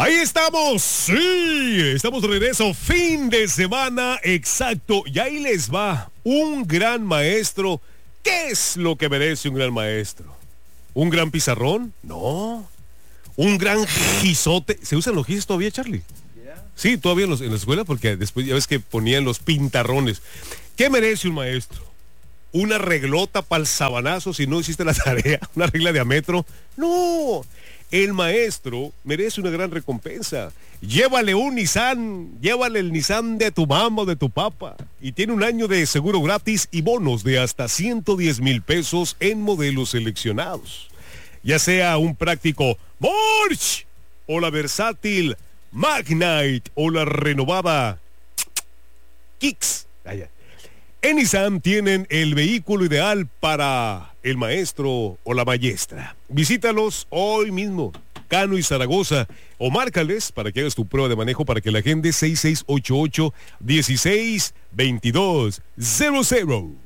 Ahí estamos, sí, estamos de regreso, fin de semana exacto, y ahí les va, un gran maestro. ¿Qué es lo que merece un gran maestro? ¿Un gran pizarrón? No. ¿Un gran gizote? ¿Se usan los gizotes todavía, Charlie? Sí, todavía en la escuela, porque después ya ves que ponían los pintarrones. ¿Qué merece un maestro? ¿Una reglota para el sabanazo si no hiciste la tarea? ¿Una regla de a metro? No. El maestro merece una gran recompensa. Llévale un Nissan, llévale el Nissan de tu mamá o de tu papá. Y tiene un año de seguro gratis y bonos de hasta 110,000 pesos en modelos seleccionados. Ya sea un práctico Porsche o la versátil Magnite o la renovada Kicks. En Nissan tienen el vehículo ideal para el maestro o la maestra. Visítalos hoy mismo, Cano y Zaragoza, o márcales para que hagas tu prueba de manejo para que la agende 6688-162200.